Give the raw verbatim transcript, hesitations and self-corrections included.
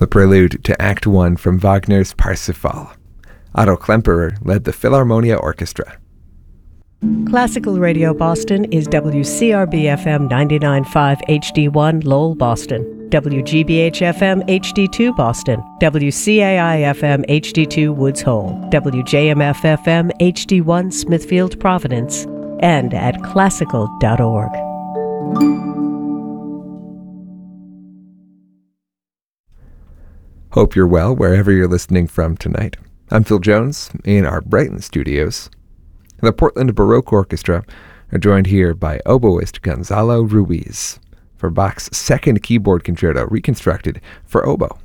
The prelude to Act One from Wagner's Parsifal. Otto Klemperer led the Philharmonia Orchestra. Classical Radio Boston is W C R B F M ninety-nine point five H D one Lowell, Boston, W G B H F M H D two Boston, W C A I F M H D two Woods Hole, W J M F F M H D one Smithfield, Providence, and at classical dot org. Hope you're well wherever you're listening from tonight. I'm Phil Jones in our Brighton studios. The Portland Baroque Orchestra are joined here by oboist Gonzalo Ruiz for Bach's second keyboard concerto reconstructed for oboe.